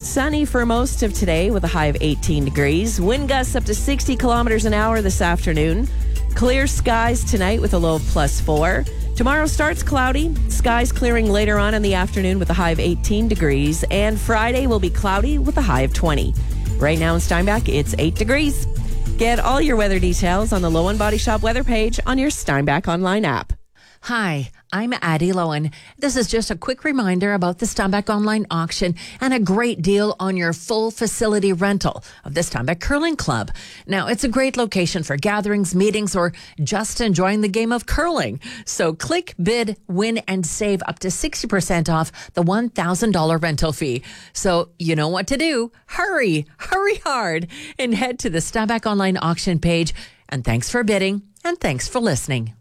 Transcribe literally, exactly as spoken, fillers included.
Sunny for most of today with a high of eighteen degrees. Wind gusts up to sixty kilometers an hour this afternoon. Clear skies tonight with a low of plus four. Tomorrow starts cloudy. Skies clearing later on in the afternoon with a high of eighteen degrees. And Friday will be cloudy with a high of twenty. Right now in Steinbach, it's eight degrees. Get all your weather details on the Lowen Body Shop weather page on your Steinbach online app. Hi, I'm Addie Lowen. This is just a quick reminder about the Steinbach online auction and a great deal on your full facility rental of the Steinbach Curling Club. Now, it's a great location for gatherings, meetings, or just enjoying the game of curling. So click, bid, win, and save up to sixty percent off the one thousand dollars rental fee. So you know what to do. Hurry, hurry hard, and head to the Steinbach online auction page. And thanks for bidding, and thanks for listening.